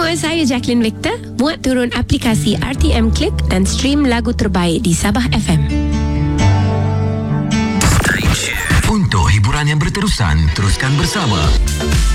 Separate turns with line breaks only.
Semua, saya Jacqueline Victor. Muat turun aplikasi RTM Click dan stream lagu terbaik di Sabah FM.
Untuk hiburan yang berterusan, teruskan bersama